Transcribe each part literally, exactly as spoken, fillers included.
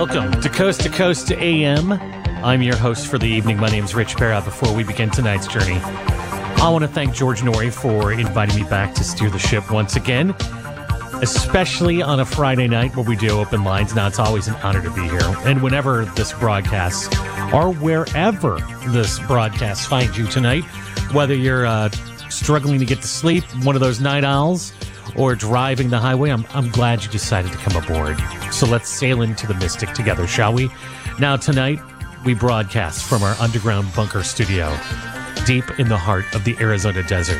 Welcome to Coast to Coast A M. I'm your host for the evening. My name is Rich Barra. Before we begin tonight's journey, I want to thank George Norrie for inviting me back to steer the ship once again, especially on a Friday night where we do open lines. Now, it's always an honor to be here. And whenever this broadcast, or wherever this broadcast finds you tonight, whether you're uh, struggling to get to sleep, one of those night owls, or driving the highway, I'm, I'm glad you decided to come aboard. So let's sail into the Mystic together, shall we? Now, tonight, we broadcast from our underground bunker studio, deep in the heart of the Arizona desert.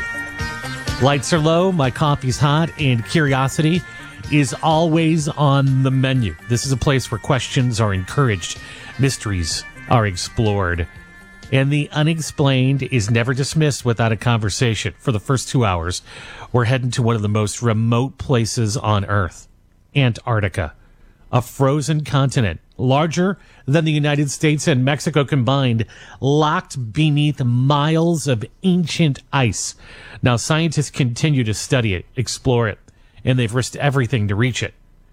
Lights are low, my coffee's hot, and curiosity is always on the menu. This is a place where questions are encouraged, mysteries are explored, and the unexplained is never dismissed without a conversation. For the first two hours, we're heading to one of the most remote places on Earth, Antarctica, a frozen continent larger than the United States and Mexico combined, locked beneath miles of ancient ice. Now, scientists continue to study it, explore it, and they've risked everything to reach it.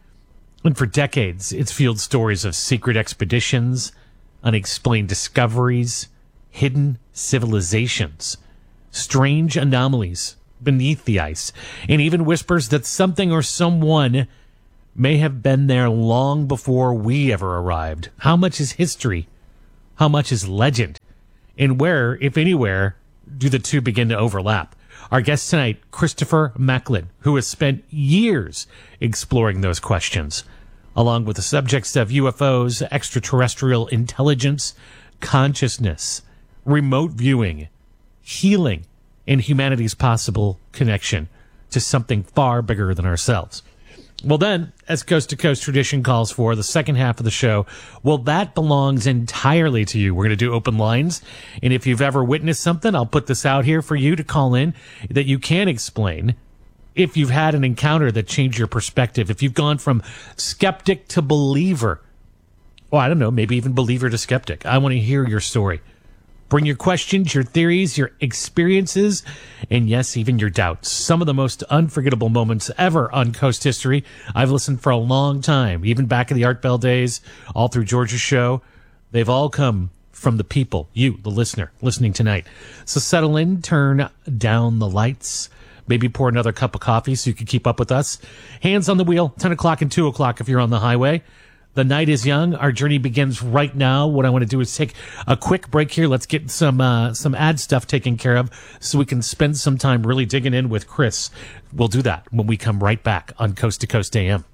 And for decades, it's fueled stories of secret expeditions, unexplained discoveries, hidden civilizations, strange anomalies beneath the ice, and even whispers that something or someone may have been there long before we ever arrived. How much is history? How much is legend? And where, if anywhere, do the two begin to overlap? Our guest tonight, Christopher Macklin, who has spent years exploring those questions, along with the subjects of U F Os, extraterrestrial intelligence, consciousness, remote viewing, healing, and humanity's possible connection to something far bigger than ourselves. Well, then, as Coast to Coast tradition calls for, the second half of the show, well, that belongs entirely to you. We're going to do open lines, and if you've ever witnessed something, I'll put this out here for you to call in that you can explain. If you've had an encounter that changed your perspective, if you've gone from skeptic to believer, well, I don't know, maybe even believer to skeptic. I want to hear your story. Bring your questions, your theories, your experiences, and yes, even your doubts. Some of the most unforgettable moments ever on Coast history. I've listened for a long time, even back in the Art Bell days, all through George's show. They've all come from the people, you, the listener, listening tonight. So settle in, turn down the lights, maybe pour another cup of coffee so you can keep up with us. Hands on the wheel, ten o'clock and two o'clock if you're on the highway. The night is young. Our journey begins right now. What I want to do is take a quick break here. Let's get some uh, some ad stuff taken care of so we can spend some time really digging in with Chris. We'll do that when we come right back on Coast to Coast A M.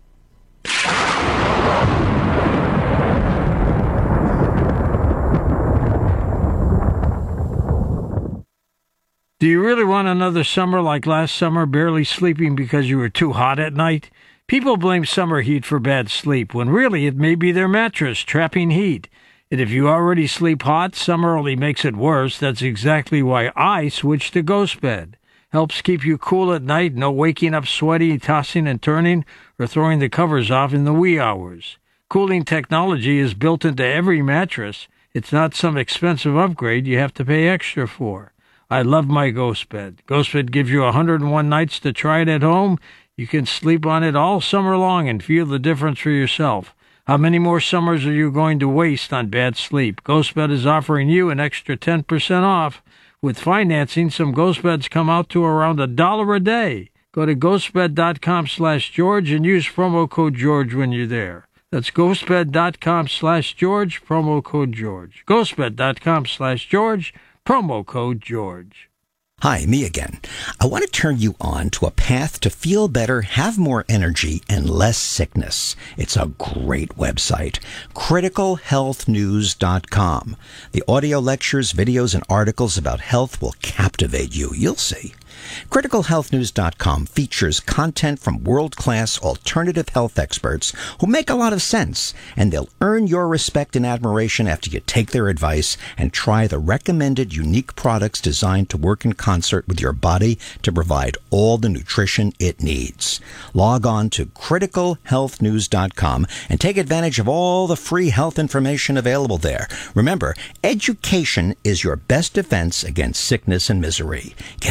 Do you really want another summer like last summer, barely sleeping because you were too hot at night? People blame summer heat for bad sleep, when really it may be their mattress trapping heat. And if you already sleep hot, summer only makes it worse. That's exactly why I switched to GhostBed. Helps keep you cool at night, no waking up sweaty, tossing and turning, or throwing the covers off in the wee hours. Cooling technology is built into every mattress. It's not some expensive upgrade you have to pay extra for. I love my GhostBed. GhostBed gives you one hundred one nights to try it at home. You can sleep on it all summer long and feel the difference for yourself. How many more summers are you going to waste on bad sleep? GhostBed is offering you an extra ten percent off. With financing, some GhostBeds come out to around a dollar a day. Go to ghostbed.com slash George and use promo code George when you're there. That's ghostbed.com slash George, promo code George. ghostbed.com slash George, promo code George. Hi, me again. I want to turn you on to a path to feel better, have more energy, and less sickness. It's a great website, critical health news dot com. The audio lectures, videos, and articles about health will captivate you. You'll see. critical health news dot com features content from world-class alternative health experts who make a lot of sense, and they'll earn your respect and admiration after you take their advice and try the recommended unique products designed to work in concert with your body to provide all the nutrition it needs. Log on to critical health news dot com and take advantage of all the free health information available there. Remember, education is your best defense against sickness and misery. Get inspired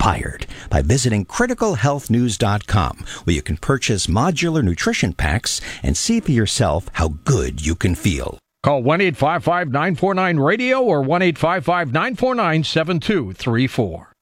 inspired by visiting critical health news dot com, where you can purchase modular nutrition packs and see for yourself how good you can feel. Call one eight five five nine four nine radio or one eight five five nine four nine seven two three four.